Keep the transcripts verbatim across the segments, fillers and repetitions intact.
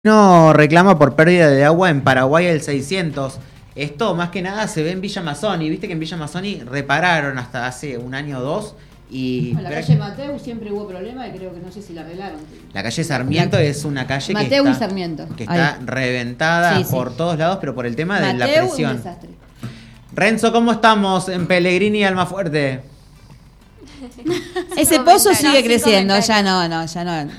No reclama por pérdida de agua en Paraguay el seiscientos. Esto más que nada se ve en Villa Mazzoni. Viste que en Villa Mazzoni repararon hasta hace un año o dos. Y en la calle Mateu siempre hubo problemas y creo que no sé si la arreglaron. La calle Sarmiento la... es una calle Mateu que y está, Sarmiento. que está reventada sí, por sí. todos lados, pero por el tema Mateu, de la presión. Un desastre. Renzo, ¿cómo estamos en Pellegrini y Almafuerte? Ese pozo sigue creciendo, ya no, no, ya no.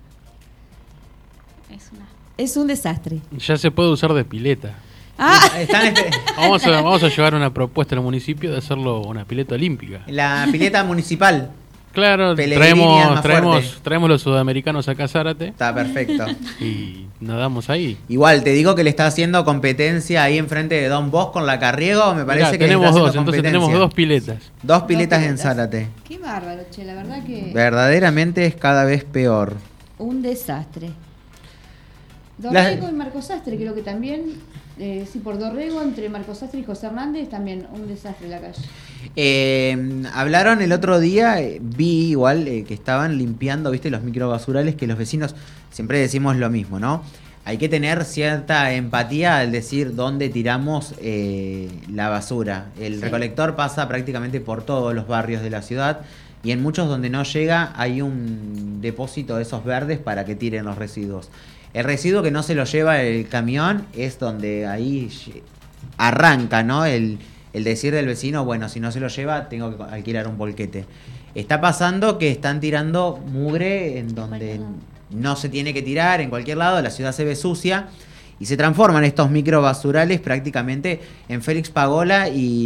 Es un desastre. Ya se puede usar de pileta. Ah. Están este... vamos, a, vamos a llevar una propuesta al municipio de hacerlo una pileta olímpica. La pileta municipal. Claro, traemos, traemos, traemos los sudamericanos acá a Zárate. Está perfecto. Y nadamos ahí. Igual, te digo que le está haciendo competencia ahí enfrente de Don Bosco con la Carriego. Me parece Mirá, que tenemos dos, entonces tenemos dos piletas. Dos piletas, dos piletas en Zárate. Qué bárbaro, che, la verdad que... Verdaderamente es cada vez peor. Un desastre. Dorrego la... y Marcos Sastre, creo que también, eh, sí, por Dorrego, entre Marcos Sastre y José Hernández, también un desastre la calle. Eh, hablaron el otro día, eh, vi igual eh, que estaban limpiando, viste, los microbasurales, que los vecinos, siempre decimos lo mismo, ¿no? Hay que tener cierta empatía al decir dónde tiramos eh, la basura. El sí. recolector pasa prácticamente por todos los barrios de la ciudad y en muchos donde no llega hay un depósito de esos verdes para que tiren los residuos. El residuo que no se lo lleva el camión es donde ahí arranca, ¿no? El, el decir del vecino, bueno, si no se lo lleva, tengo que alquilar un volquete. Está pasando que están tirando mugre en donde no se tiene que tirar, en cualquier lado, la ciudad se ve sucia y se transforman estos microbasurales prácticamente en Félix Pagola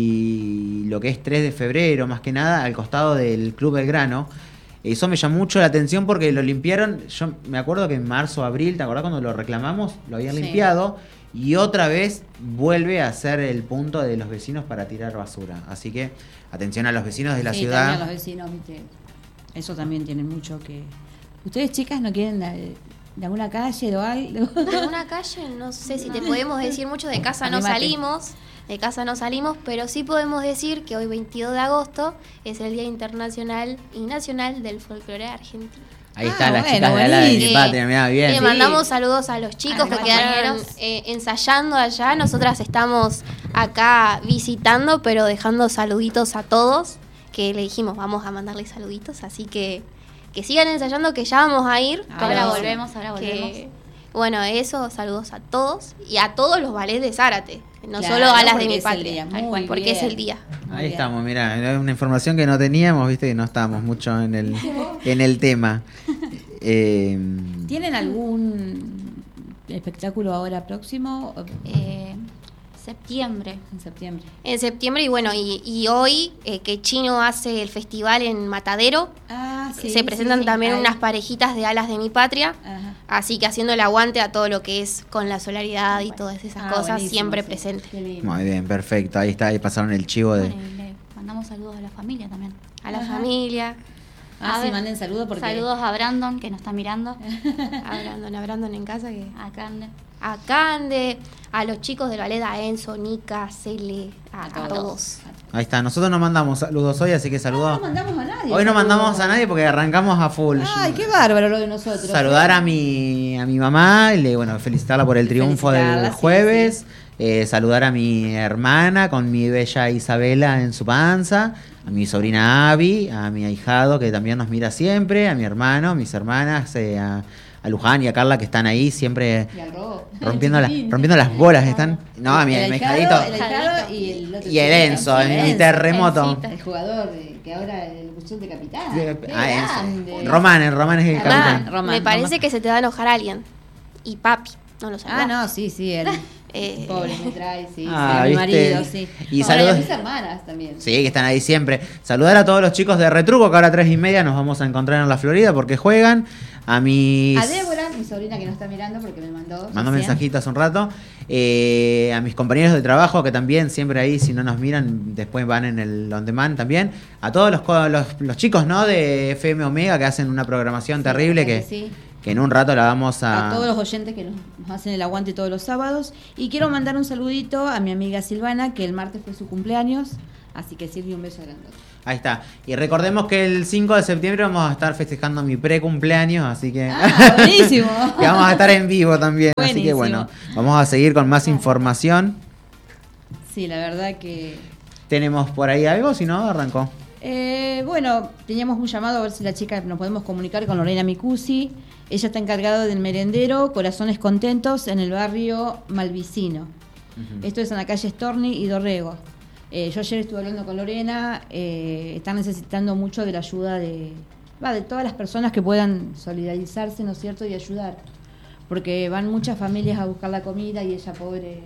y lo que es tres de febrero, más que nada, al costado del Club Belgrano. Eso me llamó mucho la atención porque lo limpiaron, yo me acuerdo que en marzo, abril, ¿te acordás cuando lo reclamamos? Lo habían sí. limpiado y otra vez vuelve a ser el punto de los vecinos para tirar basura. Así que atención a los vecinos de la sí, ciudad. También a los vecinos, ¿viste? Eso también tiene mucho que... ¿Ustedes, chicas, no quieren de, de alguna calle o algo? De alguna calle, no sé si te podemos decir mucho, de casa no salimos. De casa no salimos, pero sí podemos decir que hoy veintidós de agosto es el Día Internacional y Nacional del Folclore Argentino. Ahí están ah, las bueno, chicas de la de Patria, mirá, bien. Le sí. mandamos saludos a los chicos que quedaron eh, ensayando allá. Nosotras estamos acá visitando, pero dejando saluditos a todos, que le dijimos vamos a mandarles saluditos, así que que sigan ensayando, que ya vamos a ir. Ahora pero volvemos, ahora volvemos. Que, bueno, eso, saludos a todos y a todos los ballets de Zárate. No claro, solo a las de mi patria, día, porque bien. es el día. Ahí bien. Estamos, mirá, es una información que no teníamos, viste que no estábamos mucho en el en el tema. Eh, ¿Tienen algún espectáculo ahora próximo? Eh, septiembre. En septiembre. En septiembre, y bueno, y, y hoy eh, que Chino hace el festival en Matadero, ah, sí, se presentan sí, sí. también Ahí. unas parejitas de alas de mi patria. Ajá. Así que haciendo el aguante a todo lo que es con la solaridad y todas esas ah, cosas, siempre sí. presente. Muy bien, perfecto. Ahí está, ahí pasaron el chivo de... Bueno, y le mandamos saludos a la familia también. A la Ajá. familia. Ah, a sí, ver, manden saludos porque... Saludos a Brandon, que nos está mirando. A Brandon, a Brandon en casa. que A Cande. A Cande, a los chicos del ballet, a Enzo, Nica, Cele, a, a todos. todos. Ahí está, nosotros no mandamos saludos hoy, así que saludos. No, no mandamos a nadie. Hoy no mandamos a nadie porque arrancamos a full. Ay, qué bárbaro lo de nosotros. Saludar a mi a mi mamá, y le, bueno, felicitarla por el triunfo del jueves. Sí, sí. Eh, saludar a mi hermana con mi bella Isabela en su panza, a mi sobrina Abby, a mi ahijado que también nos mira siempre, a mi hermano, a mis hermanas, eh, a, a Luján y a Carla que están ahí siempre rompiendo, la, rompiendo las bolas. Están, no, a mi ahijadito el ahijado y el otro y el Enzo, el, mi terremoto. El jugador de, que ahora es el buchón de capitán. Ah, Enzo. Román, el Román es el Román, capitán. Román, me parece Román. Que se te va a enojar alguien. Y papi, no lo sabes. Ah, no, sí, sí, él. Eh, Pobre, me trae, sí, ah, sí, mi marido, sí. Y saludos a mis hermanas también. Sí, que están ahí siempre. Saludar a todos los chicos de Retruco, que ahora a tres y media nos vamos a encontrar en la Florida porque juegan. A mis... A Débora, mi sobrina que no está mirando porque me mandó... Mandó mensajitos hace un rato. Eh, a mis compañeros de trabajo que también siempre ahí, si no nos miran, después van en el on demand también. A todos los, los, los chicos, ¿no? De F M Omega que hacen una programación sí, terrible que... Sí. Que en un rato la vamos a... A todos los oyentes que nos, nos hacen el aguante todos los sábados. Y quiero mandar un saludito a mi amiga Silvana, que el martes fue su cumpleaños. Así que Silvia, un beso grande. Ahí está. Y recordemos que el cinco de septiembre vamos a estar festejando mi pre-cumpleaños, así que... Ah, buenísimo. que vamos a estar en vivo también. Buenísimo. Así que bueno, vamos a seguir con más información. Sí, la verdad que... ¿Tenemos por ahí algo? Si no, arrancó. Eh, bueno, teníamos un llamado a ver si la chica nos podemos comunicar con Lorena Micusi. Ella está encargada del merendero Corazones Contentos en el barrio Malvicino. Uh-huh. Esto es en la calle Storni y Dorrego. Eh, yo ayer estuve hablando con Lorena, eh, están necesitando mucho de la ayuda de, va, de todas las personas que puedan solidarizarse, ¿no es cierto?, y ayudar. Porque van muchas familias a buscar la comida y ella, pobre,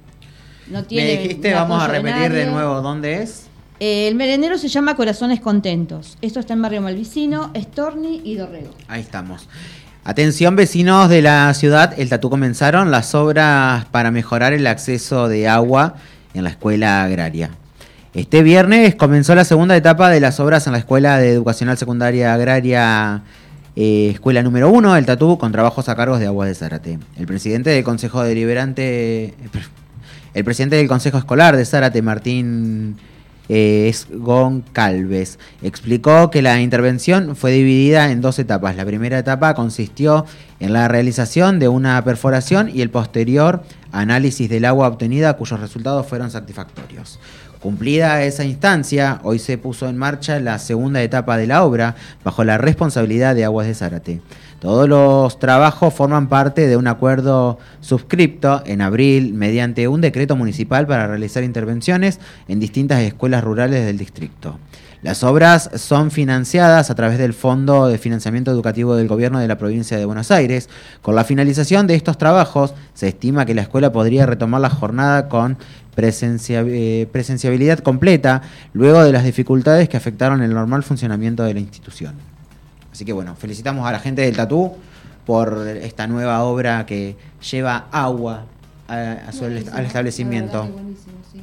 no tiene... Me dijiste, vamos a repetir de, de nuevo, ¿dónde es? Eh, el merendero se llama Corazones Contentos. Esto está en barrio Malvicino, Storni y Dorrego. Ahí estamos. Atención, vecinos de la ciudad, el Tatú comenzaron las obras para mejorar el acceso de agua en la escuela agraria. Este viernes comenzó la segunda etapa de las obras en la Escuela de Educacional Secundaria Agraria, eh, escuela número uno, el Tatú, con trabajos a cargo de Aguas de Zárate. El presidente del Consejo Deliberante, el presidente del Consejo Escolar de Zárate, Martín eh, Goncalves, explicó que la intervención fue dividida en dos etapas. La primera etapa consistió en la realización de una perforación y el posterior análisis del agua obtenida, cuyos resultados fueron satisfactorios. Cumplida esa instancia, hoy se puso en marcha la segunda etapa de la obra bajo la responsabilidad de Aguas de Zárate. Todos los trabajos forman parte de un acuerdo suscripto en abril mediante un decreto municipal para realizar intervenciones en distintas escuelas rurales del distrito. Las obras son financiadas a través del Fondo de Financiamiento Educativo del Gobierno de la Provincia de Buenos Aires. Con la finalización de estos trabajos, se estima que la escuela podría retomar la jornada con presencia, eh, presenciabilidad completa, luego de las dificultades que afectaron el normal funcionamiento de la institución. Así que bueno, felicitamos a la gente del Tatú por esta nueva obra que lleva agua a, a su, buenísimo, al establecimiento. Buenísimo, sí.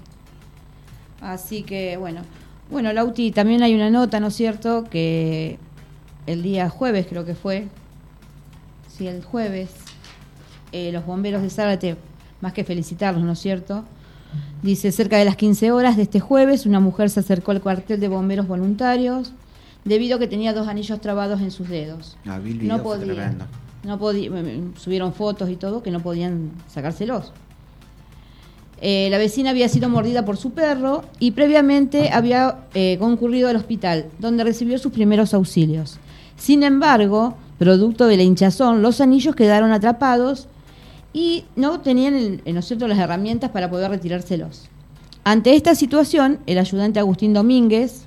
Así que bueno... Bueno, Lauti, también hay una nota, ¿no es cierto?, que el día jueves creo que fue, sí, el jueves, eh, los bomberos de Zárate, más que felicitarlos, ¿no es cierto?, dice, cerca de las quince horas de este jueves, una mujer se acercó al cuartel de bomberos voluntarios debido a que tenía dos anillos trabados en sus dedos. Ah, vi el video, no podía, no podía, subieron fotos y todo, que no podían sacárselos. Eh, la vecina había sido mordida por su perro y previamente había eh, concurrido al hospital, donde recibió sus primeros auxilios. Sin embargo, producto de la hinchazón, los anillos quedaron atrapados y no tenían el, ¿no es cierto?, las herramientas para poder retirárselos. Ante esta situación, el ayudante Agustín Domínguez,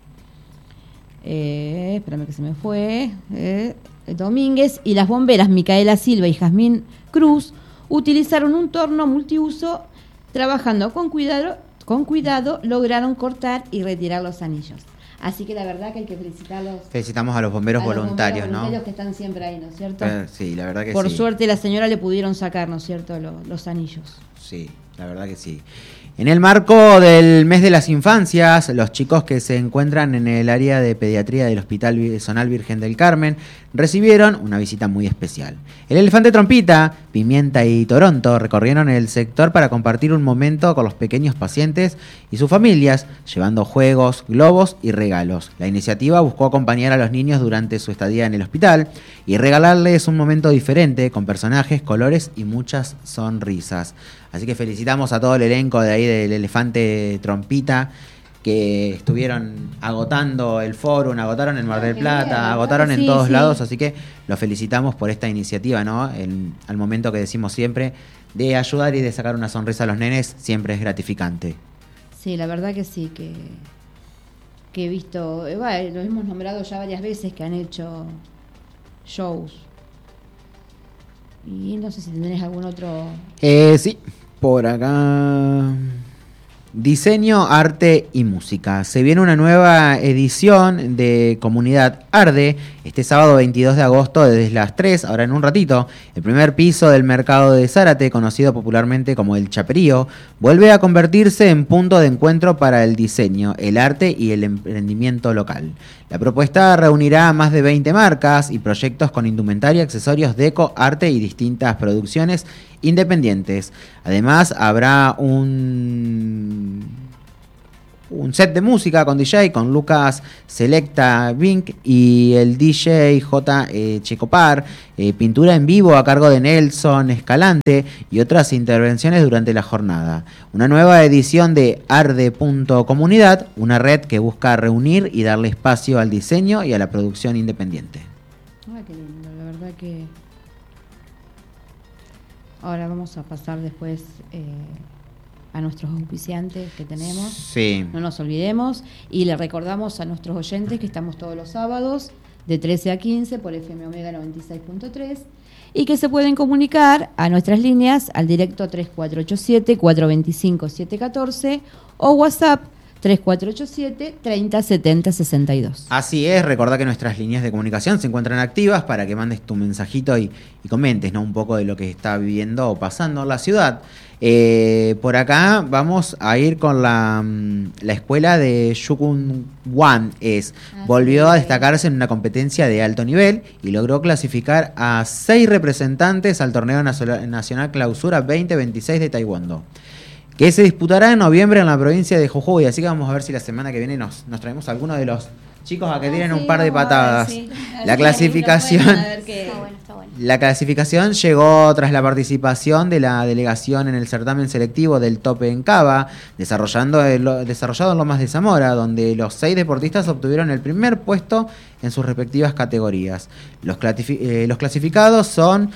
eh, espérame que se me fue, eh, Domínguez y las bomberas Micaela Silva y Jazmín Cruz utilizaron un torno multiuso. Trabajando con cuidado, con cuidado, lograron cortar y retirar los anillos. Así que la verdad que hay que felicitarlos. Felicitamos a los bomberos a voluntarios, los bomberos voluntarios, ¿no? que están siempre ahí, ¿no es cierto? Eh, sí, la verdad que Por sí. Por suerte la señora le pudieron sacar, ¿no es cierto?, los, los anillos. Sí, la verdad que sí. En el marco del mes de las infancias, los chicos que se encuentran en el área de pediatría del Hospital Zonal Virgen del Carmen recibieron una visita muy especial. El elefante Trompita, Pimienta y Toronto recorrieron el sector para compartir un momento con los pequeños pacientes y sus familias, llevando juegos, globos y regalos. La iniciativa buscó acompañar a los niños durante su estadía en el hospital y regalarles un momento diferente con personajes, colores y muchas sonrisas. Así que felicitamos a todo el elenco de ahí del elefante Trompita, que estuvieron agotando el fórum, agotaron en Mar del Plata, agotaron en todos lados, así que los felicitamos por esta iniciativa, ¿no? El, al momento que decimos siempre, de ayudar y de sacar una sonrisa a los nenes, siempre es gratificante. Sí, la verdad que sí, que, que he visto, eh, bueno, lo hemos nombrado ya varias veces, que han hecho shows. Y no sé si tenés algún otro... Eh, sí, por acá... Diseño, arte y música. Se viene una nueva edición de Comunidad Arde este sábado veintidós de agosto desde las tres, ahora en un ratito. El primer piso del mercado de Zárate, conocido popularmente como el Chaperío, vuelve a convertirse en punto de encuentro para el diseño, el arte y el emprendimiento local. La propuesta reunirá más de veinte marcas y proyectos con indumentaria, accesorios, deco, arte y distintas producciones independientes. Además, habrá un un set de música con D J, con Lucas Selecta Vink y el D J J. Eh, Checopar, eh, pintura en vivo a cargo de Nelson Escalante y otras intervenciones durante la jornada. Una nueva edición de Arde punto Comunidad, una red que busca reunir y darle espacio al diseño y a la producción independiente. Ah, qué lindo, la verdad que... Ahora vamos a pasar después eh, a nuestros auspiciantes que tenemos. Sí. No nos olvidemos. Y le recordamos a nuestros oyentes que estamos todos los sábados de trece a quince por F M Omega noventa y seis punto tres y que se pueden comunicar a nuestras líneas al directo tres cuatro ocho siete, cuatro dos cinco, siete uno cuatro o WhatsApp tres cuatro ocho siete, treinta, setenta, sesenta y dos. Así es, recordá que nuestras líneas de comunicación se encuentran activas para que mandes tu mensajito y, y comentes, ¿no?, un poco de lo que está viviendo o pasando en la ciudad. Eh, por acá vamos a ir con la, la escuela de Shukun Wan. Es, ah, volvió sí, a destacarse en una competencia de alto nivel y logró clasificar a seis representantes al torneo nacional Clausura veinte veintiséis de Taekwondo, que se disputará en noviembre en la provincia de Jujuy. Así que vamos a ver si la semana que viene nos, nos traemos a alguno de los chicos a que tiren ah, sí, un par de patadas. Ver, sí. La clasificación, bueno, está bueno, está bueno. La clasificación llegó tras la participación de la delegación en el certamen selectivo del Tope en Cava, desarrollando el, desarrollado en Lomas de Zamora, donde los seis deportistas obtuvieron el primer puesto en sus respectivas categorías. Los, clasific- eh, los clasificados son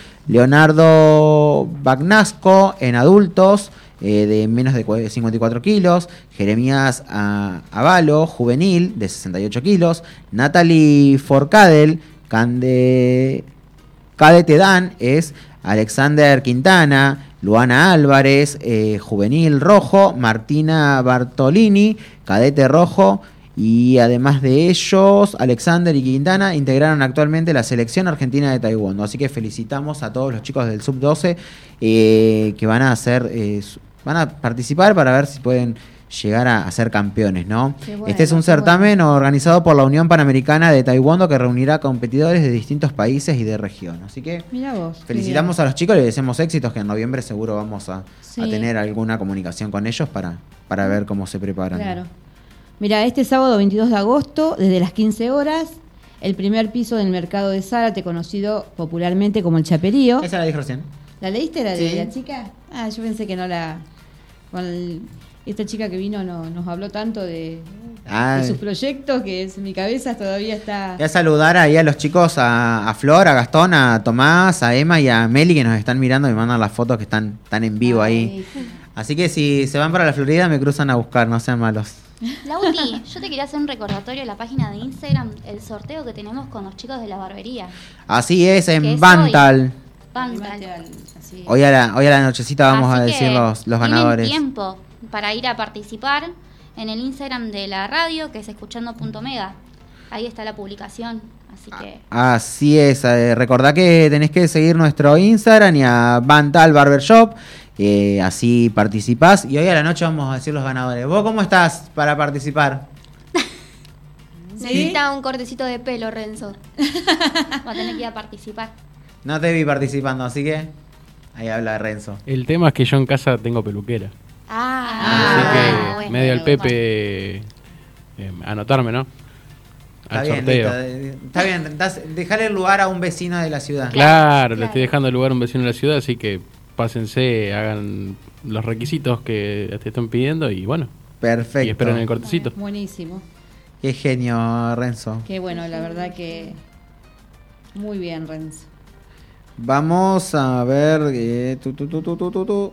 Leonardo Bagnasco en adultos, Eh, de menos de cincuenta y cuatro kilos, Jeremías Avalo, juvenil, de sesenta y ocho kilos, Natalie Forcadell, Cande, cadete Dan, es Alexander Quintana, Luana Álvarez, eh, juvenil rojo, Martina Bartolini, cadete rojo, y además de ellos, Alexander y Quintana integraron actualmente la selección argentina de Taekwondo. Así que felicitamos a todos los chicos del sub doce eh, que van a hacer... Eh, van a participar para ver si pueden llegar a, a ser campeones, ¿no? Bueno, este es un certamen bueno. organizado por la Unión Panamericana de Taekwondo que reunirá competidores de distintos países y de región. Así que Mirá vos, felicitamos a los chicos y les deseamos éxitos, que en noviembre seguro vamos a, sí. a tener alguna comunicación con ellos para, para ver cómo se preparan. Claro. Mira, este sábado veintidós de agosto, desde las quince horas, el primer piso del mercado de Zárate, conocido popularmente como el Chaperío. Esa la dije recién. ¿La leíste, la de sí. la chica? Ah, yo pensé que no la... Con el, esta chica que vino no, nos habló tanto de, de sus proyectos que es, mi cabeza todavía está... Voy a saludar ahí a los chicos, a, a Flor, a Gastón, a Tomás, a Emma y a Meli, que nos están mirando y me mandan las fotos que están, están en vivo Ay, ahí. Sí. Así que si se van para la Florida me cruzan a buscar, no sean malos. Lauti, yo te quería hacer un recordatorio en la página de Instagram, el sorteo que tenemos con los chicos de la barbería. Así es, en Bantal. Bantal. Hoy a la, hoy a la nochecita vamos Así a decir los, los ganadores. Tienen tiempo para ir a participar en el Instagram de la radio, que es escuchando punto mega. Ahí está la publicación, así que... Así es, eh, recordá que tenés que seguir nuestro Instagram y a Bantal Barbershop, eh, así participás. Y hoy a la noche vamos a decir los ganadores. ¿Vos cómo estás para participar? Necesita un cortecito de pelo, Renzo. Va a tener que ir a participar. No te vi participando, así que ahí habla Renzo. El tema es que yo en casa tengo peluquera. Ah, así que bueno, medio al bueno, Pepe eh, anotarme, ¿no? Al está bien, sorteo. Listo. Está bien, das, dejale el lugar a un vecino de la ciudad. Claro, claro, le estoy dejando el lugar a un vecino de la ciudad, así que pásense, hagan los requisitos que te están pidiendo y bueno. Perfecto. Y esperen el cortecito. Buenísimo. Qué genio, Renzo. Qué bueno, la verdad que muy bien, Renzo. Vamos a ver. Eh, tu, tu, tu, tu, tu, tu.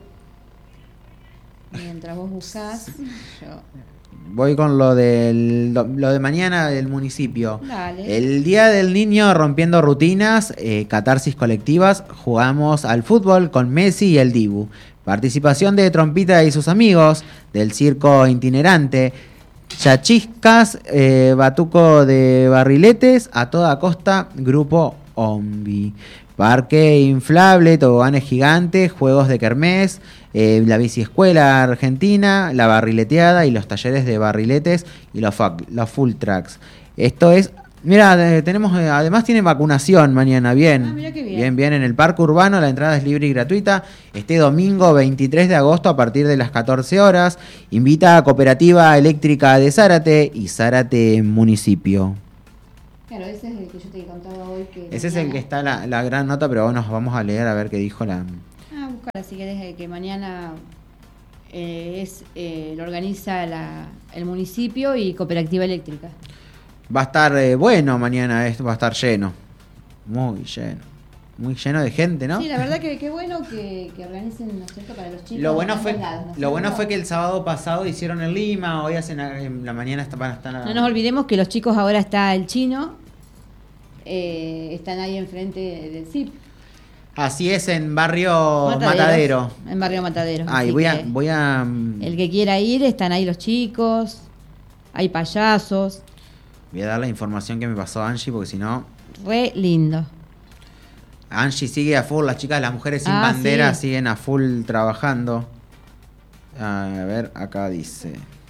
Mientras vos buscás, yo... Voy con lo, del, lo, lo de mañana del municipio. Dale. El Día del Niño rompiendo rutinas, eh, catarsis colectivas, jugamos al fútbol con Messi y el Dibu. Participación de Trompita y sus amigos, del circo itinerante, chachiscas, eh, batuco de barriletes, a toda costa, grupo Ombi. Parque inflable, toboganes gigantes, juegos de kermés, eh, la biciescuela argentina, la barrileteada y los talleres de barriletes y los, los full tracks. Esto es Mira, eh, tenemos, eh, además tiene vacunación mañana, bien. Ah, mirá qué bien. Bien, bien, en el Parque Urbano la entrada es libre y gratuita. Este domingo veintitrés de agosto a partir de las catorce horas. Invita a Cooperativa Eléctrica de Zárate y Zárate Municipio. Claro, ese es el que yo te contaba hoy. Que Ese es mañana- el que está la, la gran nota, pero nos vamos a leer a ver qué dijo la... Ah, buscar si querés, eh, que mañana eh, es eh, lo organiza la, el municipio y Cooperativa Eléctrica. Va a estar eh, bueno mañana, esto va a estar lleno. Muy lleno. Muy lleno de gente, ¿no? Sí, la verdad que qué bueno que, que organicen, ¿no es cierto?, para los chicos. Lo bueno de fue, tantos lados, ¿no es lo bueno cierto? fue que el sábado pasado hicieron en Lima, hoy hacen a- en la mañana está- van a estar... No nos olvidemos que los chicos ahora está el chino, eh, están ahí enfrente del C I P. Así es, en barrio Mataderos, Matadero. En barrio Matadero. Ay, así voy a, que voy a... el que quiera ir, están ahí los chicos, hay payasos, Voy a dar la información que me pasó Angie, porque si no... re lindo. Angie sigue a full, las chicas, las mujeres sin Ah, bandera sí. siguen a full trabajando. A ver, acá dice...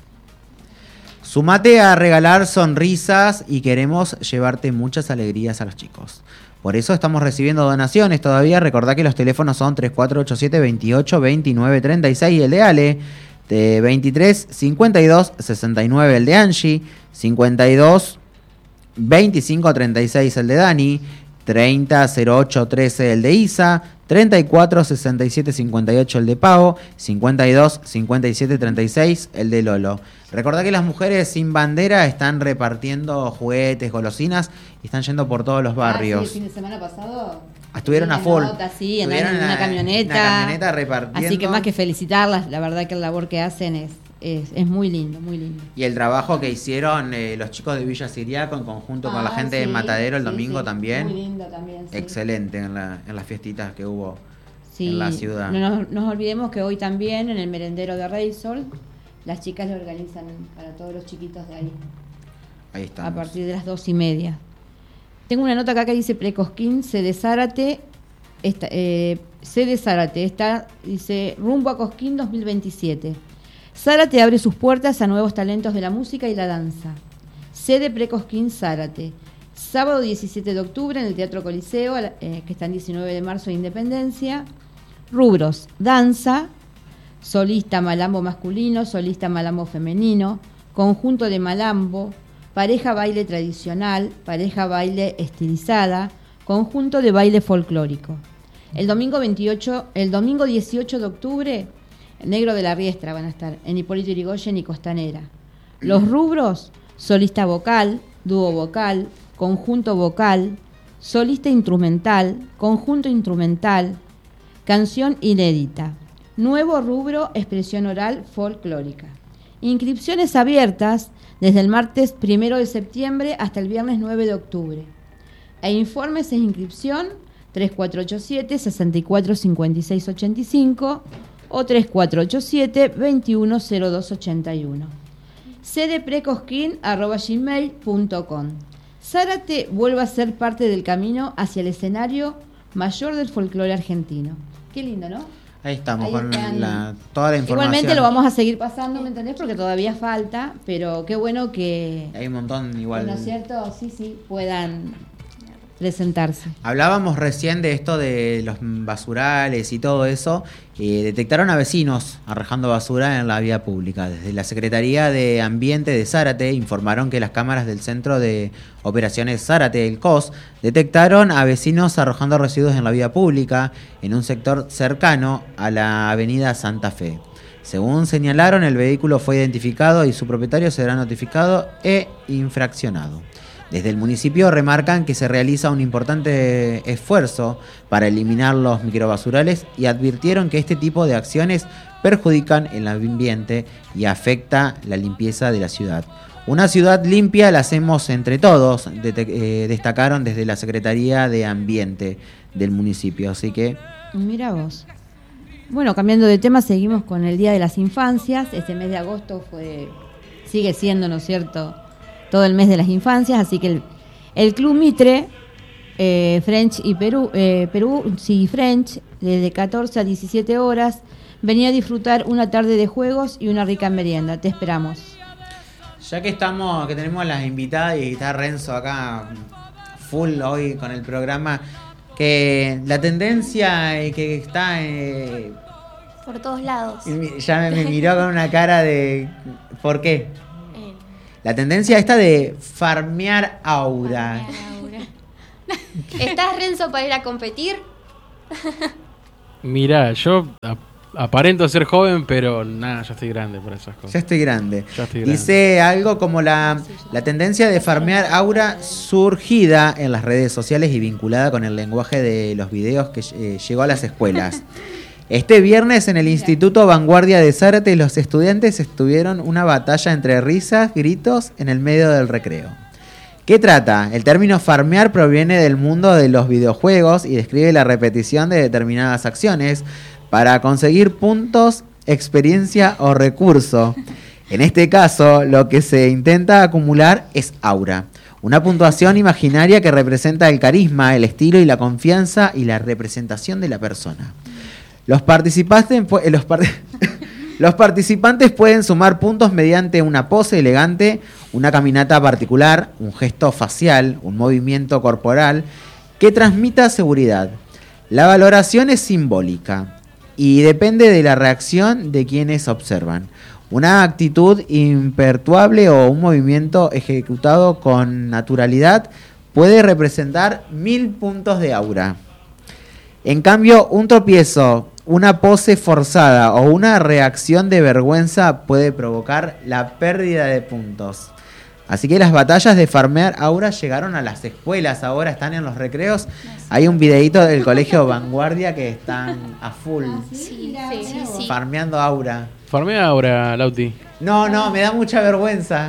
Sumate a regalar sonrisas y queremos llevarte muchas alegrías a los chicos. Por eso estamos recibiendo donaciones todavía. Recordá que los teléfonos son tres cuatro ocho siete, veintiocho, veintinueve, treinta y seis, el de Ale, de veintitrés, cincuenta y dos, sesenta y nueve, el de Angie, cincuenta y dos, veinticinco, treinta y seis, el de Dani, treinta, cero ocho, trece, el de Isa, treinta y cuatro, sesenta y siete, cincuenta y ocho, el de Pau, cincuenta y dos, cincuenta y siete, treinta y seis, el de Lolo. Recordá que las mujeres sin bandera están repartiendo juguetes, golosinas y están yendo por todos los barrios. Ah, sí, el fin de semana pasado. Estuvieron a Sí, full. nota, sí, andaban Estuvieron en una en camioneta. una camioneta repartiendo. Así que más que felicitarlas, la verdad que el labor que hacen es, es, es muy lindo, muy lindo. Y el trabajo que hicieron eh, los chicos de Villa Siriaco en conjunto con la Ah, gente de sí, Matadero el sí, domingo sí, también. Muy lindo también, sí. Excelente en, la, en las fiestitas que hubo Sí, en la ciudad. No nos, nos olvidemos que hoy también en el merendero de Reysol, las chicas le organizan para todos los chiquitos de ahí, Ahí está. a partir de las dos y media. Tengo una nota acá que dice Precosquín, C de Zárate, esta, eh, C de Zárate, está, dice rumbo a Cosquín dos mil veintisiete. Zárate abre sus puertas a nuevos talentos de la música y la danza. C de Precosquín Zárate. Sábado diecisiete de octubre en el Teatro Coliseo, eh, que está en diecinueve de marzo de Independencia. Rubros, danza, solista malambo masculino, solista malambo femenino, conjunto de malambo, pareja baile tradicional, pareja baile estilizada, conjunto de baile folclórico. El domingo veintiocho, el domingo dieciocho de octubre, Negro de la Riestra van a estar en Hipólito Yrigoyen y Costanera. Los rubros, solista vocal, dúo vocal, conjunto vocal, solista instrumental, conjunto instrumental, canción inédita. Nuevo rubro, expresión oral folclórica. Inscripciones abiertas desde el martes primero de septiembre hasta el viernes nueve de octubre. E informes e inscripción tres cuatro ocho siete, seis cuatro cinco seis ocho cinco o tres cuatro ocho siete, veintiuno cero dos ochenta y uno. cdprecosquín arroba gmail punto com. Zárate vuelve a ser parte del camino hacia el escenario mayor del folclore argentino. Qué lindo, ¿no? Ahí estamos Ahí con están. la, toda la información. Igualmente lo vamos a seguir pasando, ¿me entendés? Porque todavía falta, pero qué bueno que, Hay un montón igual. ¿no es cierto? Sí, sí, puedan presentarse. Hablábamos recién de esto de los basurales y todo eso. Eh, detectaron a vecinos arrojando basura en la vía pública. Desde la Secretaría de Ambiente de Zárate informaron que las cámaras del Centro de Operaciones Zárate, el C O S, detectaron a vecinos arrojando residuos en la vía pública en un sector cercano a la avenida Santa Fe. Según señalaron, el vehículo fue identificado y su propietario será notificado e infraccionado. Desde el municipio remarcan que se realiza un importante esfuerzo para eliminar los microbasurales y advirtieron que este tipo de acciones perjudican el ambiente y afecta la limpieza de la ciudad. Una ciudad limpia la hacemos entre todos, de, eh, destacaron desde la Secretaría de Ambiente del municipio. Así que... Mira vos. Bueno, cambiando de tema, seguimos con el Día de las Infancias. Este mes de agosto fue, sigue siendo, ¿no es cierto?, todo el mes de las infancias, así que el, el Club Mitre, eh, French y Perú, eh, Perú, sí, French, desde catorce a diecisiete horas, venía a disfrutar una tarde de juegos y una rica merienda. Te esperamos. Ya que estamos, que tenemos las invitadas y está Renzo acá full hoy con el programa, que la tendencia eh, que está eh, Por todos lados. ya me, me miró con una cara de ¿por qué? La tendencia esta de farmear aura. Farmear aura. ¿Estás, Renzo, para ir a competir? Mirá, yo ap- aparento ser joven, pero nada, ya estoy grande por esas Ya cosas. estoy grande. Ya estoy grande. Dice algo como la, la tendencia de farmear aura surgida en las redes sociales y vinculada con el lenguaje de los videos que eh, llegó a las escuelas. Este viernes en el Instituto Vanguardia de Zárate los estudiantes estuvieron una batalla entre risas, gritos en el medio del recreo. ¿Qué trata? El término farmear proviene del mundo de los videojuegos y describe la repetición de determinadas acciones para conseguir puntos, experiencia o recurso. En este caso, lo que se intenta acumular es aura, una puntuación imaginaria que representa el carisma, el estilo y la confianza y la representación de la persona. Los participantes, pu- los par- los participantes pueden sumar puntos mediante una pose elegante, una caminata particular, un gesto facial, un movimiento corporal que transmita seguridad. La valoración es simbólica y depende de la reacción de quienes observan. Una actitud imperturbable o un movimiento ejecutado con naturalidad puede representar mil puntos de aura. En cambio, un tropiezo, una pose forzada o una reacción de vergüenza puede provocar la pérdida de puntos. Así que las batallas de farmear aura llegaron a las escuelas, ahora están en los recreos. Hay un videíto del colegio Vanguardia que están a full Sí, sí, sí, sí. farmeando aura. Farmea ahora, Lauti. No, no, me da mucha vergüenza.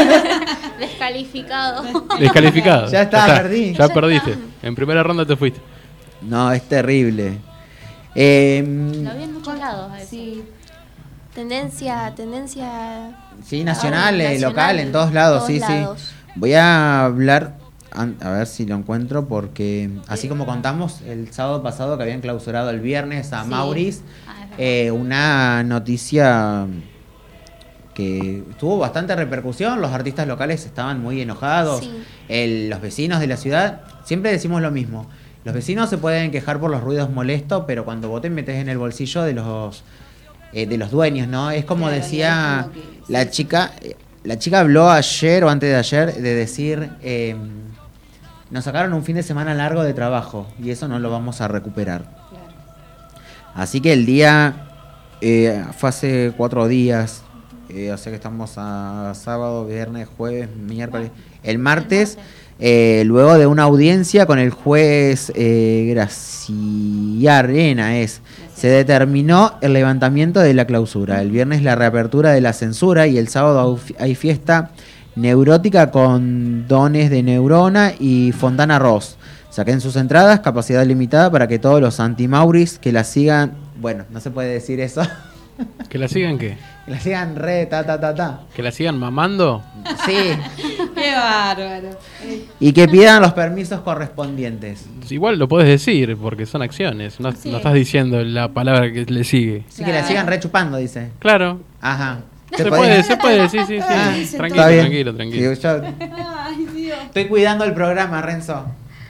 Descalificado. Descalificado. Ya está, perdí. Ya Ya perdiste. En primera ronda te fuiste. No, es terrible. Eh, Lo vi en muchos lados. a eso. Sí. Tendencia, tendencia... sí, nacional, eh, nacional, local, en todos lados, todos sí, lados. sí. Voy a hablar, an- a ver si lo encuentro, porque así como contamos el sábado pasado que habían clausurado el viernes a Sí. Maurice, Ah, es verdad. eh, una noticia que tuvo bastante repercusión, los artistas locales estaban muy enojados, Sí. el- los vecinos de la ciudad, siempre decimos lo mismo, los vecinos se pueden quejar por los ruidos molestos, pero cuando vos te metes en el bolsillo de los eh, de los dueños, ¿no? Es como Claro, decía es como que- la chica, eh, la chica habló ayer o antes de ayer de decir, eh, nos sacaron un fin de semana largo de trabajo y eso no lo vamos a recuperar. Claro. Así que el día eh, fue hace cuatro días, eh, o sea que estamos a sábado, viernes, jueves, miércoles. El martes, eh, luego de una audiencia con el juez eh, Graciarena, es, se determinó el levantamiento de la clausura. El viernes la reapertura de la censura y el sábado hay fiesta neurótica con dones de Neurona y Fontana Ross. Saquen sus entradas, capacidad limitada para que todos los anti-Mauris que la sigan, bueno, no se puede decir eso, ¿Que la sigan qué? que la sigan re ta ta ta ta. ¿Que la sigan mamando? Sí, Qué bárbaro. Eh, y que pidan los permisos correspondientes. Igual lo puedes decir, porque son acciones. No, Sí. no estás diciendo la palabra que le sigue. Así que la Claro. sigan rechupando, dice. Claro. Ajá. Se puede, se puede, sí, sí, sí. Ah, tranquilo, está bien. tranquilo, tranquilo. Sí, yo Ay, Dios. estoy cuidando el programa, Renzo.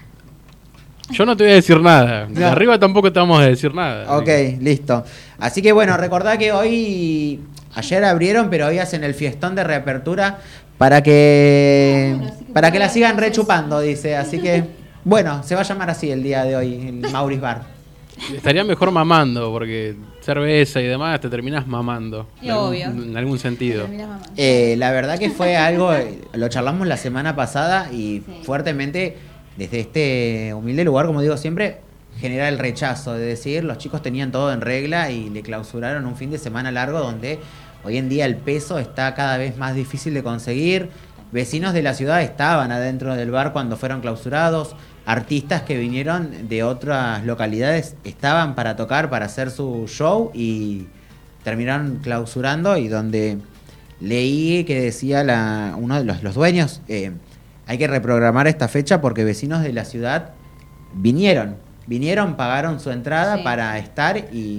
Yo no te voy a decir nada. De No. arriba tampoco te vamos a decir nada. Ok, listo. Así que bueno, recordá que hoy, ayer abrieron, pero hoy hacen el fiestón de reapertura para que, Ah, bueno, así que para que la puede sigan hacer rechupando, dice. Así que, bueno, se va a llamar así el día de hoy, el Maurice Bar. Estaría mejor mamando, porque cerveza y demás te terminás mamando. Y en algún- obvio. En algún sentido. Terminás mamá. Eh, la verdad que fue algo, eh, lo charlamos la semana pasada y Sí. fuertemente desde este humilde lugar, como digo siempre, genera el rechazo de decir los chicos tenían todo en regla y le clausuraron un fin de semana largo donde hoy en día el peso está cada vez más difícil de conseguir. Vecinos de la ciudad estaban adentro del bar cuando fueron clausurados, artistas que vinieron de otras localidades estaban para tocar, para hacer su show y terminaron clausurando y donde leí que decía la, uno de los, los dueños, eh, hay que reprogramar esta fecha porque vecinos de la ciudad vinieron, vinieron, pagaron su entrada Sí. para estar y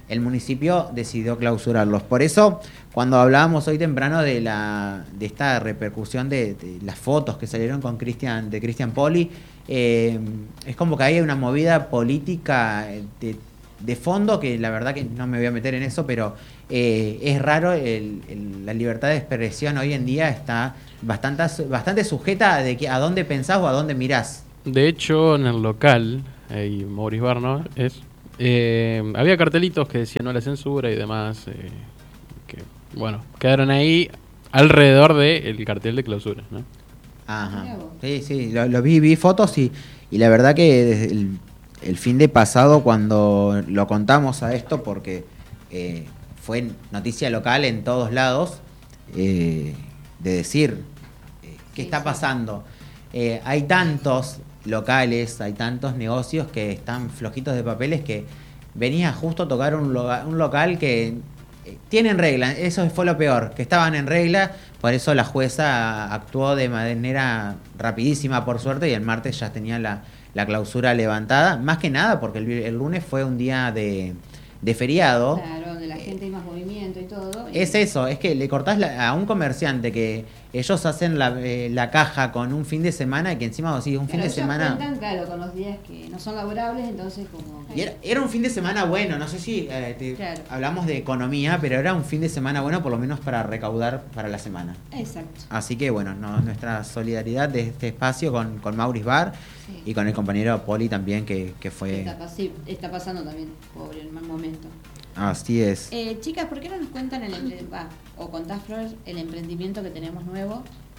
el municipio decidió clausurarlos. Por eso, cuando hablábamos hoy temprano de la de esta repercusión de, de las fotos que salieron con Cristian de Cristian Poli, eh, es como que hay una movida política de, de fondo, que la verdad que no me voy a meter en eso, pero eh, es raro, el, el, la libertad de expresión hoy en día está bastante, bastante sujeta de que a dónde pensás o a dónde mirás. De hecho, en el local, eh, Maurice Barno, es, eh, había cartelitos que decían no a la censura y demás, eh, que, bueno, quedaron ahí alrededor del cartel de clausura, ¿no? Ajá. Sí, sí, lo, lo vi, vi fotos y, y la verdad que desde el, el fin de pasado, cuando lo contamos a esto, porque eh, fue noticia local en todos lados, eh, de decir eh, qué está pasando. Eh, hay tantos locales, hay tantos negocios que están flojitos de papeles, que venía justo a tocar un, lo, un local que eh, tienen regla, eso fue lo peor, que estaban en regla, por eso la jueza actuó de manera rapidísima, por suerte, y el martes ya tenía la, la clausura levantada, más que nada porque el, el lunes fue un día de, de feriado. Claro, donde la gente hay más movimiento y todo. Y... Es eso, es que le cortás la, a un comerciante que ellos hacen la, eh, la caja con un fin de semana y que encima sí, un claro, fin de semana... Cuentan, claro, con los días que no son laborables, entonces como... Y era, era un fin de semana bueno, no sé si eh, te, claro. hablamos de economía, pero era un fin de semana bueno por lo menos para recaudar para la semana. Exacto. Así que bueno, no, nuestra solidaridad de este espacio con, con Maurice Bar, sí, y con el compañero Poli también, que, que fue... Está, sí, está pasando también, pobre, en mal momento. Así es. Eh, chicas, ¿por qué no nos cuentan el empre- ah, o contás, Flor, el emprendimiento que tenemos nuevo?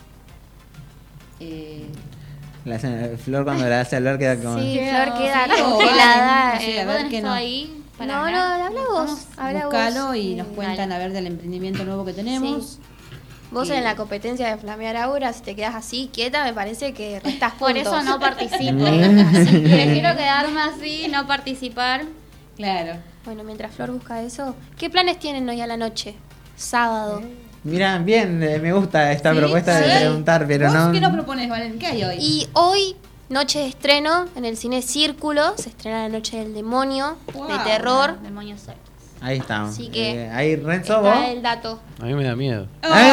Eh... La, Flor cuando la hace hablar queda como... Sí, Queda- Flor queda sí, congelada. sí, Eh, a ¿vos ver tenés qué todo no. ahí para No, no, hablar? habla vos. Habla Búscalo vos. y nos Sí, cuentan dale. a ver del emprendimiento nuevo que tenemos. Sí. Vos Y- en la competencia de flamear aura, si te quedas así quieta, me parece que restas Por puntos. eso no participo. Así que prefiero quedarme así, no participar. Claro. Bueno, mientras Flor busca eso, ¿qué planes tienen hoy a la noche? Sábado. Mira, bien, eh, me gusta esta ¿Sí? propuesta Sí. de preguntar, pero ¿Vos no... qué nos propones, Valen? ¿Qué hay hoy? Y hoy, noche de estreno, en el cine Círculo, se estrena La Noche del Demonio, Wow. de terror. Demonios sueltos. Ahí está. Así que Eh, ahí, Renzo, vos. Está el dato. A mí me da miedo.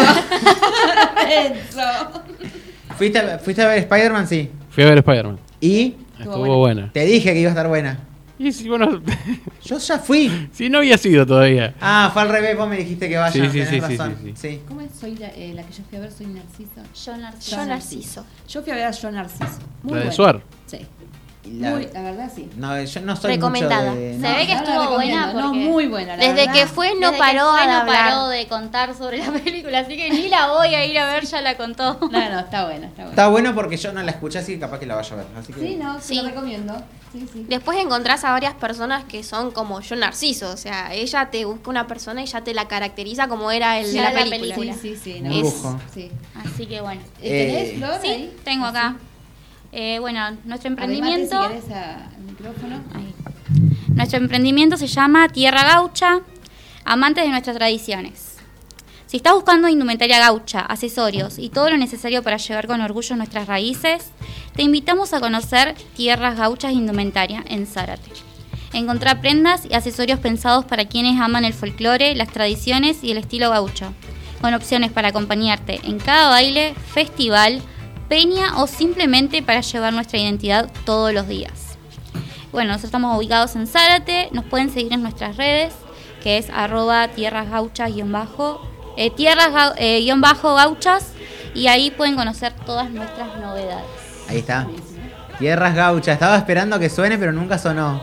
Eso. ¿Fuiste, a- ¿Fuiste a ver Spider-Man? Sí. Fui a ver Spider-Man. Y Estuvo buena. buena. te dije que iba a estar buena. Y si, bueno, Yo ya fui. si no había sido todavía. Ah, fue al revés, vos me dijiste que vaya. Sí, sí, tenés sí, sí, razón. sí, Sí. ¿Cómo es? Soy la, eh, la que yo fui a ver, soy Narciso. Yo Narciso. Yo Narciso. Yo fui a ver a Yo Narciso. Muy La de buena. Suar. Sí. Y La, Muy, la verdad, sí. no, yo no soy Recomendada. mucho de... Se no. ve que no la estuvo recomiendo, buena No, porque- muy buena, la Desde verdad. que fue no Desde paró que fue, de no hablar. paró de contar sobre la película, así que ni la voy a ir a ver, ya la contó. No, no, está buena, está buena. Está bueno porque yo no la escuché, así que capaz que la vaya a ver. Así que... Sí, no, sí, Sí. lo recomiendo. Sí, sí. Después encontrás a varias personas que son como yo Narciso, o sea, ella te busca una persona y ya te la caracteriza como era el Sí, de la, la película. película. Sí, sí, sí. Un No. lujo. Sí. Así que bueno. Eh, ¿Tenés, Eh, Flor, Sí, ahí? tengo Así. acá. Eh, bueno, nuestro Arrimate, emprendimiento. si querés, a- al micrófono. Ahí. Nuestro emprendimiento se llama Tierra Gaucha, amantes de nuestras tradiciones. Si estás buscando indumentaria gaucha, accesorios y todo lo necesario para llevar con orgullo nuestras raíces, te invitamos a conocer Tierras Gauchas Indumentaria en Zárate. Encontrá prendas y accesorios pensados para quienes aman el folclore, las tradiciones y el estilo gaucho, con opciones para acompañarte en cada baile, festival, peña o simplemente para llevar nuestra identidad todos los días. Bueno, nosotros estamos ubicados en Zárate, nos pueden seguir en nuestras redes, que es arroba tierras gauchas guión bajo, eh, tierras gau- eh, guión bajo gauchas, y ahí pueden conocer todas nuestras novedades. Ahí está. Tierras Gauchas. Estaba esperando que suene, pero nunca sonó.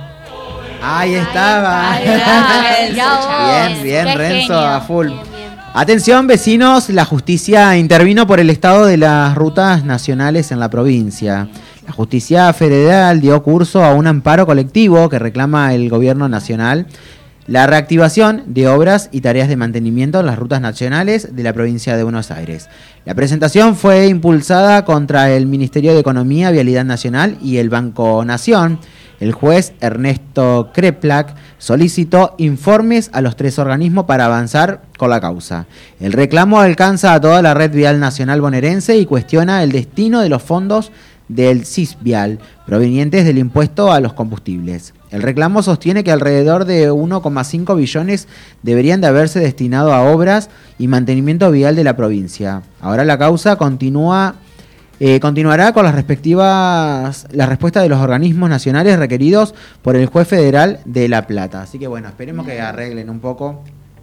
Ahí estaba. Ahí está, mirá vos. Bien, bien, Qué Renzo, genio. a full. Bien, bien. Atención, vecinos, la justicia intervino por el estado de las rutas nacionales en la provincia. La justicia federal dio curso a un amparo colectivo que reclama el gobierno nacional la reactivación de obras y tareas de mantenimiento en las rutas nacionales de la provincia de Buenos Aires. La presentación fue impulsada contra el Ministerio de Economía, Vialidad Nacional y el Banco Nación. El juez Ernesto Kreplak solicitó informes a los tres organismos para avanzar con la causa. El reclamo alcanza a toda la red vial nacional bonaerense y cuestiona el destino de los fondos del CISVIAL, provenientes del impuesto a los combustibles. El reclamo sostiene que alrededor de uno coma cinco billones deberían de haberse destinado a obras y mantenimiento vial de la provincia. Ahora la causa continúa, eh, continuará con las respectivas las respuestas de los organismos nacionales requeridos por el juez federal de La Plata. Así que bueno, esperemos que arreglen un poco.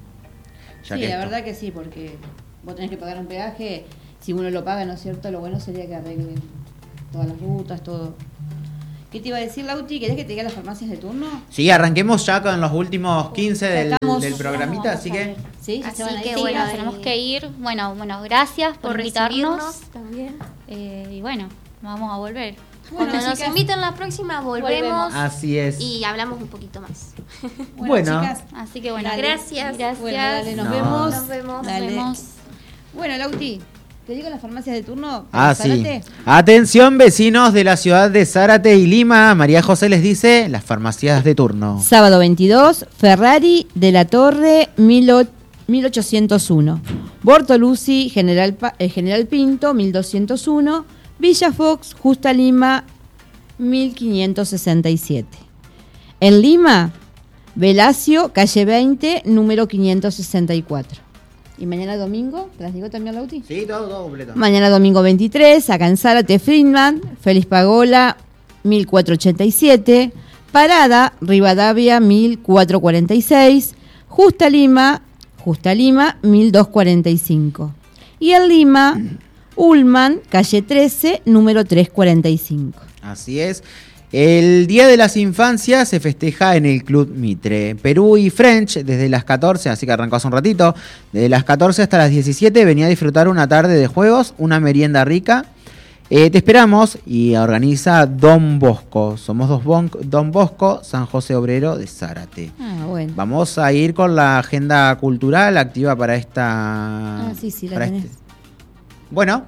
Ya sí, que la esto. verdad que sí, porque vos tenés que pagar un peaje, si uno lo paga, ¿no es cierto? Lo bueno sería que arreglen todas las rutas, todo. ¿Qué te iba a decir, Lauti? ¿Querés que te diga las farmacias de turno? Sí, arranquemos ya con los últimos quince del, Estamos- del programita, así que... Sí, ya Así se van a que ir. Sí, bueno, nos de- tenemos que ir. Bueno, bueno, gracias por, por invitarnos. recibirnos también. Eh, y bueno, vamos a volver. Bueno, Cuando nos chicas, inviten la próxima volvemos, Volvemos. Así es. y hablamos un poquito más. Bueno, Bueno. chicas, Así que bueno, Dale. Gracias. Gracias. bueno, dale, nos No. vemos. Nos vemos. Nos Dale. vemos. Bueno, Lauti, ¿te digo las farmacias de turno? Ah, ¿De sí. Zárate? Atención, vecinos de la ciudad de Zárate y Lima. María José les dice las farmacias de turno. Sábado veintidós, Ferrari de la Torre mil ochocientos uno. Bortoluzzi, General, Pa- eh, General Pinto mil doscientos uno. Villa Fox, Justa Lima mil quinientos sesenta y siete. En Lima, Velacio, calle veinte, número quinientos sesenta y cuatro. ¿Y mañana domingo? ¿Te las digo también, Lauti? Sí, todo, todo completo. Mañana domingo veintitrés, acá en Zárate, Friedman, Félix Pagola, mil cuatrocientos ochenta y siete, Parada, Rivadavia, mil cuatrocientos cuarenta y seis, Justa Lima, Justa Lima, mil doscientos cuarenta y cinco. Y en Lima, Ullman, calle trece, número trescientos cuarenta y cinco. Así es. El Día de las Infancias se festeja en el Club Mitre. Perú y French desde las catorce, así que arrancó hace un ratito. Desde las catorce hasta las diecisiete venía a disfrutar una tarde de juegos, una merienda rica. Eh, te esperamos y organiza Don Bosco. Somos dos bon- Don Bosco, San José Obrero de Zárate. Ah, bueno. Vamos a ir con la agenda cultural activa para esta... Ah, sí, sí, la para tenés. este- Bueno.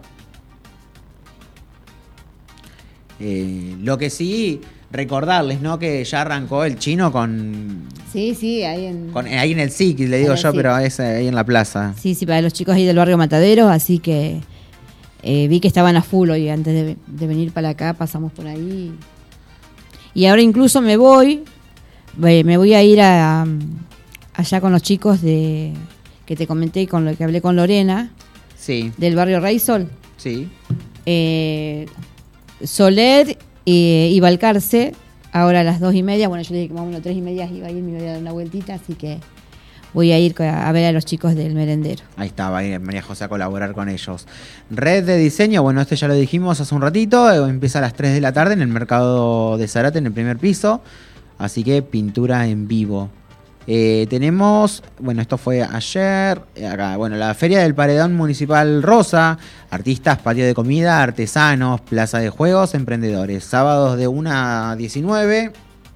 Eh, lo que sí, recordarles, ¿no? Que ya arrancó el chino con... Sí, sí, ahí en... con ahí en el S I C, le digo En el yo, S I C. pero es ahí en la plaza. Sí, sí, para los chicos ahí del barrio Matadero, así que eh, vi que estaban a full hoy, antes de, de venir para acá pasamos por ahí. Y ahora incluso me voy, eh, me voy a ir a, allá con los chicos de que te comenté, con lo que hablé con Lorena, Sí, del barrio Raysol. sí. Eh, Soler eh, y Balcarce, ahora a las dos y media, bueno, yo le dije que más o menos tres y media iba a ir, me iba a dar una vueltita, así que voy a ir a, a ver a los chicos del merendero. Ahí está, va a ir María José a colaborar con ellos. Red de diseño, bueno, este ya lo dijimos hace un ratito, eh, empieza a las tres de la tarde en el mercado de Zárate, en el primer piso, así que pintura en vivo. Eh, tenemos, bueno, esto fue ayer, eh, acá, bueno, la Feria del Paredón Municipal Rosa, artistas, patio de comida, artesanos, plaza de juegos, emprendedores, sábados de una a diecinueve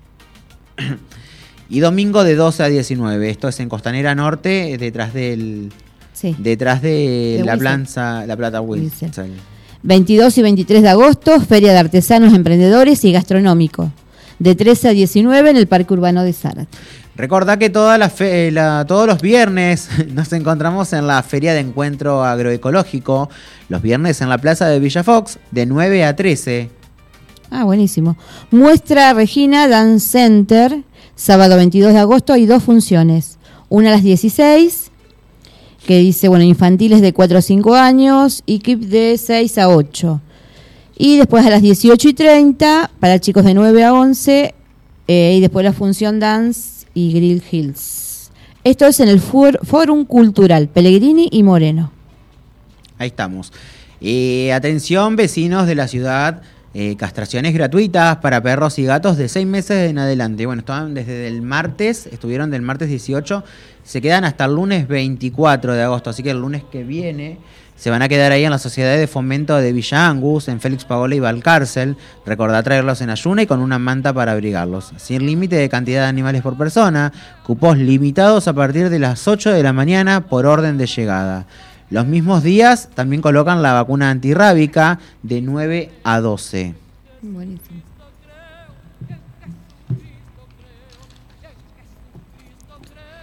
y domingo de doce a diecinueve. Esto es en Costanera Norte, detrás del... Sí. Detrás de, De la Wilson. planza, la Plata Wilson. Wilson. veintidós y veintitrés de agosto, Feria de Artesanos, Emprendedores y Gastronómico, de trece a diecinueve en el Parque Urbano de Zárate. Recordá que todas las fe- la- todos los viernes nos encontramos en la Feria de Encuentro Agroecológico, los viernes en la Plaza de Villa Fox, de nueve a trece. Ah, buenísimo. Muestra Regina Dance Center, sábado veintidós de agosto, hay dos funciones. Una a las dieciséis, que dice, bueno, infantiles de cuatro a cinco años y K I P de seis a ocho. Y después a las dieciocho y treinta, para chicos de nueve a once, eh, y después la función Dance y Grill Hills. Esto es en el For- Fórum Cultural Pellegrini y Moreno. Ahí estamos. Eh, atención, vecinos de la ciudad. Eh, castraciones gratuitas para perros y gatos de seis meses en adelante. Bueno, estaban desde el martes, estuvieron del martes dieciocho, se quedan hasta el lunes veinticuatro de agosto, así que el lunes que viene se van a quedar ahí en la Sociedad de Fomento de Villa Angus, en Félix Pagola y Valcárcel. Recordá traerlos en ayuna y con una manta para abrigarlos. Sin límite de cantidad de animales por persona, cupos limitados a partir de las ocho de la mañana por orden de llegada. Los mismos días también colocan la vacuna antirrábica de nueve a doce. Buenísimo.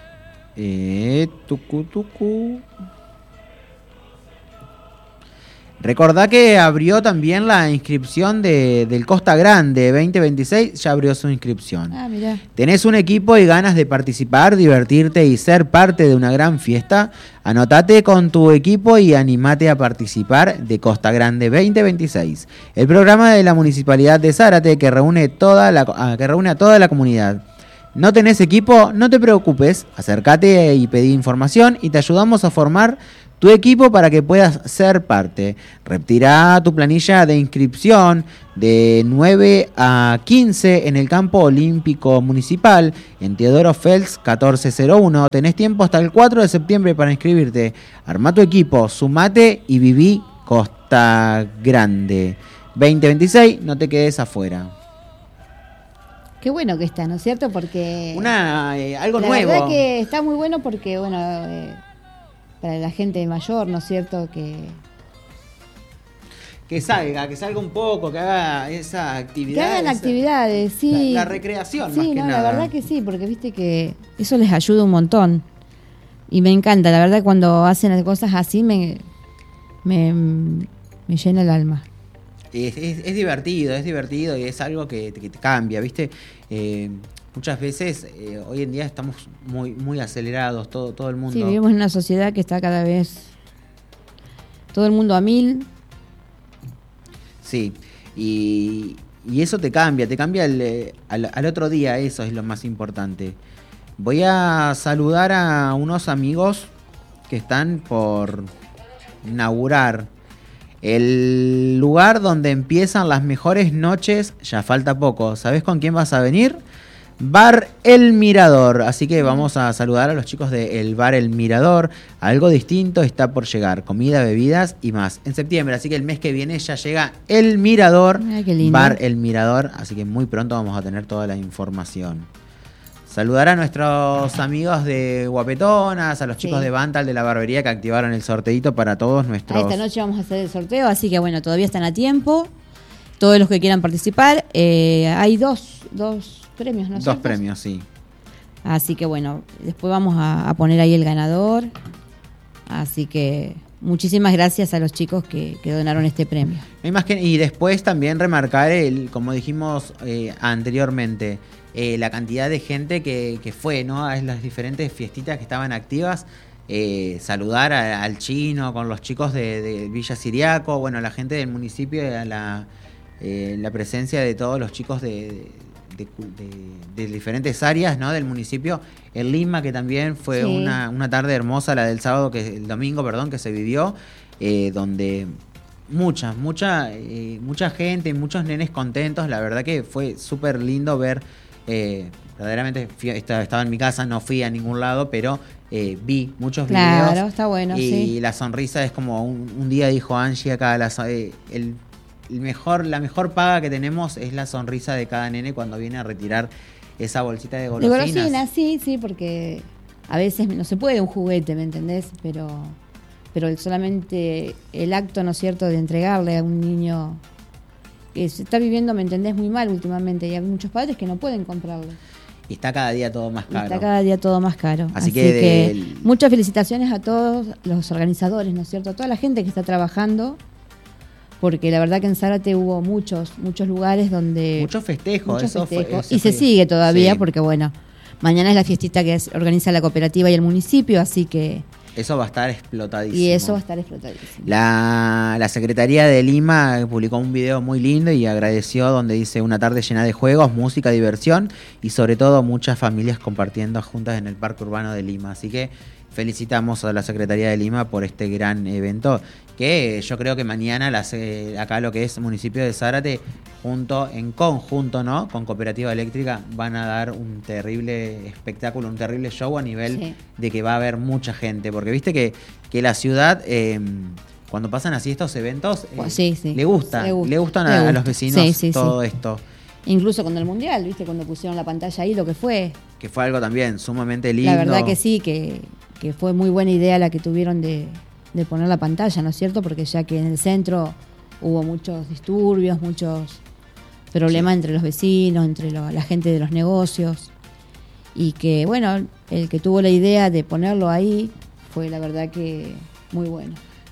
Eh, tucu, tucu. Recordá que abrió también la inscripción de, del Costa Grande veinte veintiséis, ya abrió su inscripción. Ah, mirá. ¿Tenés un equipo y ganas de participar, divertirte y ser parte de una gran fiesta? Anotate con tu equipo y animate a participar de Costa Grande veinte veintiséis, el programa de la Municipalidad de Zárate que reúne, toda la, que reúne a toda la comunidad. ¿No tenés equipo? No te preocupes, acércate y pedí información y te ayudamos a formar tu equipo para que puedas ser parte. Retirá tu planilla de inscripción de nueve a quince en el campo olímpico municipal en Teodoro Fels catorce cero uno. Tenés tiempo hasta el cuatro de septiembre para inscribirte. Armá tu equipo, sumate y viví Costa Grande veinte veintiséis, no te quedes afuera. Qué bueno que está, ¿no es cierto? Porque Una, eh, algo la nuevo. La verdad que está muy bueno porque, bueno, eh, para la gente mayor, ¿no es cierto? Que que salga, que salga un poco, que haga esa actividad. Que hagan esa, actividades, sí. La, la recreación, sí, más que no, nada. la verdad que sí, porque viste que eso les ayuda un montón. Y me encanta, la verdad, cuando hacen las cosas así me, me, me llena el alma. Es, es, es divertido, es divertido y es algo que, que te cambia, ¿viste? Eh, muchas veces, eh, hoy en día estamos muy muy acelerados, todo, todo el mundo. Sí, vivimos en una sociedad que está cada vez todo el mundo a mil. Sí, y, y eso te cambia, te cambia el, eh, al, al otro día, eso es lo más importante. Voy a saludar a unos amigos que están por inaugurar el lugar donde empiezan las mejores noches, ya falta poco. ¿Sabés con quién vas a venir? Bar El Mirador. Así que vamos a saludar a los chicos de El Bar El Mirador. Algo distinto está por llegar. Comida, bebidas y más. En septiembre, así que el mes que viene ya llega El Mirador. Ay, qué lindo. Bar El Mirador. Así que muy pronto vamos a tener toda la información. Saludar a nuestros amigos de Guapetonas, a los chicos Sí. de Bantal de la barbería que activaron el sorteito para todos A nuestros... esta noche vamos a hacer el sorteo, así que bueno, todavía están a tiempo. Todos los que quieran participar. Eh, hay dos, dos premios, ¿no es Dos cierto? premios, sí. Así que bueno, después vamos a, a poner ahí el ganador. Así que muchísimas gracias a los chicos que, que donaron este premio. No hay más que- y después también remarcar, el, como dijimos eh, anteriormente, eh, la cantidad de gente que, que fue, ¿no? A las diferentes fiestitas que estaban activas. Eh, saludar a- al chino con los chicos de, de Villa Siriaco, bueno, la gente del municipio, a la, eh, la presencia de todos los chicos de, de, de- de diferentes áreas, ¿no? Del municipio. En Lima, que también fue Sí. una, una tarde hermosa, la del sábado, que el domingo, perdón, que se vivió, eh, donde mucha, mucha, eh, mucha gente, muchos nenes contentos. La verdad que fue súper lindo ver. Eh, verdaderamente fui- estaba, estaba en mi casa, no fui a ningún lado, pero eh, vi muchos Claro, videos. está bueno, y sí. la sonrisa es como un, un día dijo Angie acá, la, so- eh, el, el mejor, la mejor paga que tenemos es la sonrisa de cada nene cuando viene a retirar esa bolsita de De golosinas. golosinas, sí, sí, porque a veces no se puede un juguete, ¿me entendés? Pero, pero el- solamente el acto, ¿no es cierto?, de entregarle a un niño que se está viviendo, ¿me entendés?, muy mal últimamente y hay muchos padres que no pueden comprarlo. Y está cada día todo más Y caro. está cada día todo más caro. Así Así, que que, del- muchas felicitaciones a todos los organizadores, ¿no es cierto?, a toda la gente que está trabajando, porque la verdad que en Zárate hubo muchos, muchos lugares donde... Muchos festejos, muchos eso fue- festejos. eso y se fue- sigue todavía, sí. porque bueno, mañana es la fiestita que es- organiza la cooperativa y el municipio, así que... Eso va a estar explotadísimo. Y eso va a estar explotadísimo. La, la Secretaría de Lima publicó un video muy lindo y agradeció donde dice una tarde llena de juegos, música, diversión y sobre todo muchas familias compartiendo juntas en el Parque Urbano de Lima. Así que felicitamos a la Secretaría de Lima por este gran evento que yo creo que mañana las, eh, acá lo que es municipio de Zárate junto en conjunto, ¿no?, con Cooperativa Eléctrica van a dar un terrible espectáculo, un terrible show a nivel Sí. de que va a haber mucha gente, porque viste que, que la ciudad eh, cuando pasan así estos eventos eh, Pues sí, sí. le gusta, Le gusta, le gustan le a, a gusta. los vecinos Sí, sí, todo sí. esto, Incluso con el Mundial, ¿viste? Cuando pusieron la pantalla ahí, lo que fue. que fue algo también sumamente lindo. La verdad que sí, que, que fue muy buena idea la que tuvieron de, de poner la pantalla, ¿no es cierto? Porque ya que en el centro hubo muchos disturbios, muchos problemas Sí. entre los vecinos, entre lo- la gente de los negocios. Y que, bueno, el que tuvo la idea de ponerlo ahí fue la verdad que muy bueno.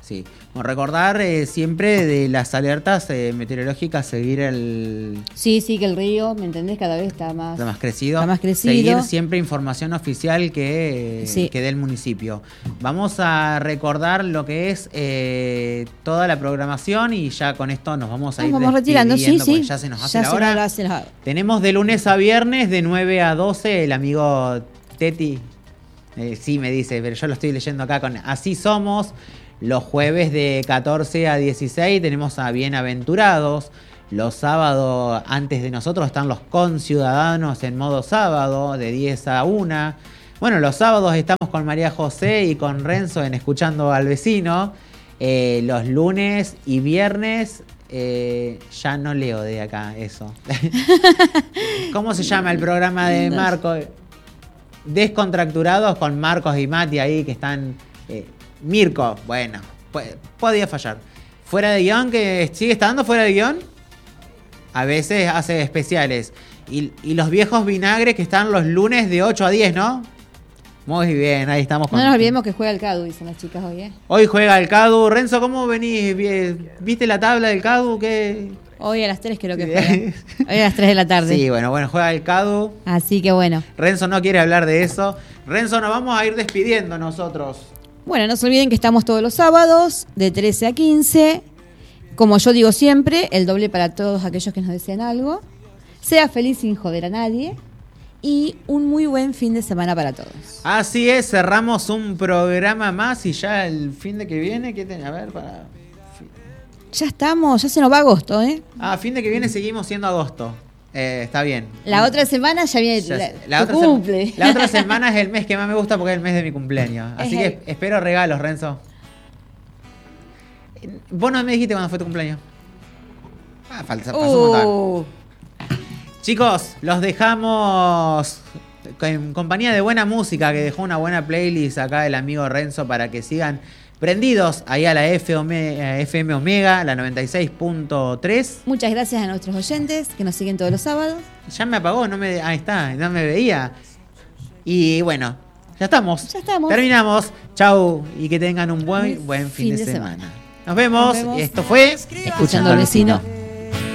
Sí. Bueno, recordar eh, siempre de las alertas eh, meteorológicas, seguir el... Sí, sí, que el río, ¿me entendés? Cada vez está más, Está más crecido. Está más crecido. Seguir siempre información oficial que, Sí. que dé el municipio. Vamos a recordar lo que es eh, toda la programación y ya con esto nos vamos a Nos ir vamos retirando, sí, despidiendo porque sí. ya se nos hace Ya la se hora. nos hace la- Tenemos de lunes a viernes de nueve a doce el amigo Teti. Eh, sí, me dice, pero yo lo estoy leyendo acá con Así Somos. Los jueves de catorce a dieciséis tenemos a Bienaventurados. Los sábados antes de nosotros están los Conciudadanos en modo sábado de diez a una. Bueno, los sábados estamos con María José y con Renzo en Escuchando al Vecino. Eh, los lunes y viernes eh, ya no leo de acá eso. ¿Cómo se llama el programa de Marco? Descontracturados con Marcos y Mati ahí que están... Eh, Mirko, bueno, podía fallar. Fuera de guión, que sigue estando fuera de guión. A veces hace especiales. Y, y los viejos vinagres que están los lunes de ocho a diez, ¿no? Muy bien, ahí estamos. No nos olvidemos que juega el Cadu, dicen las chicas hoy, ¿eh? Hoy juega el Cadu. Renzo, ¿cómo venís? ¿Viste la tabla del Cadu? ¿Qué? Hoy a las tres creo que juega. Hoy a las tres de la tarde. Sí, bueno, bueno, juega el Cadu. Así que bueno. Renzo no quiere hablar de eso. Renzo, nos vamos a ir despidiendo nosotros. Bueno, no se olviden que estamos todos los sábados de trece a quince. Como yo digo siempre, el doble para todos aquellos que nos desean algo. Sea feliz sin joder a nadie. Y un muy buen fin de semana para todos. Así es, cerramos un programa más y ya el fin de que viene, ¿qué ten? A ver, para... Ya estamos, ya se nos va agosto, ¿eh? Ah, fin de que viene seguimos siendo agosto. Eh, está bien. La otra semana ya viene Ya, la, la, tu otra cumple. se- la otra semana es el mes que más me gusta porque es el mes de mi cumpleaños. Así Es que el- espero regalos, Renzo. Vos no me dijiste cuándo fue tu cumpleaños. Ah, falta, pasó un montón. Uh, Chicos, los dejamos en compañía de buena música que dejó una buena playlist acá el amigo Renzo para que sigan prendidos ahí a la F M Omega, la noventa y seis punto tres. muchas gracias a nuestros oyentes que nos siguen todos los sábados. Ya me apagó, no me, ahí está, no me veía. Y bueno, ya estamos. Ya estamos. Terminamos. Chau y que tengan un buen, Muy buen fin, fin de, de semana. semana. Nos vemos. Nos vemos. Esto fue Escuchando al vecino.